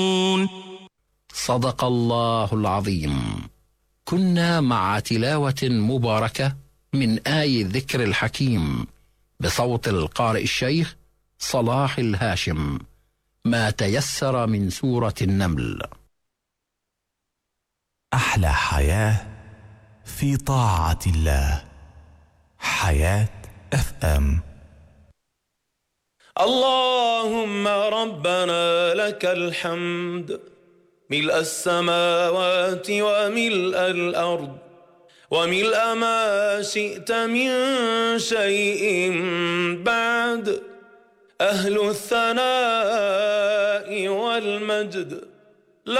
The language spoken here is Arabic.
صدق الله العظيم. كنا مع تلاوة مباركة من آي الذكر الحكيم بصوت القارئ الشيخ صلاح الهاشم، ما تيسر من سورة النمل. أحلى حياة في طاعة الله. حياة FM. اللهم ربنا لك الحمد ملء السماوات وملء الأرض وملء ما شئت من شيء بعد، أهل الثناء والمجد